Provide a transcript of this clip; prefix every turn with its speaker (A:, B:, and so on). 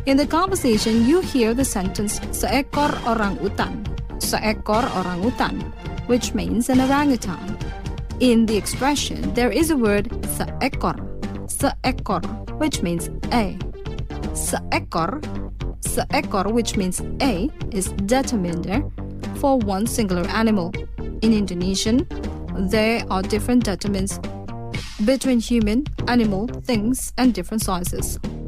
A: In the conversation, you hear the sentence seekor orangutan, which means an orangutan. In the expression, there is a word seekor, which means a. Seekor, which means a, is determiner for one singular animal. In Indonesian, there are different determinants between human, animal, things, and different sizes.